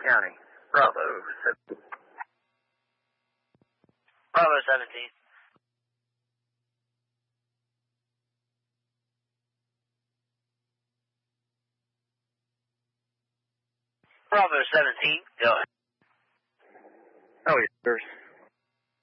County. Bravo 17. Bravo 17. Bravo 17, go ahead. Oh, yes, sir.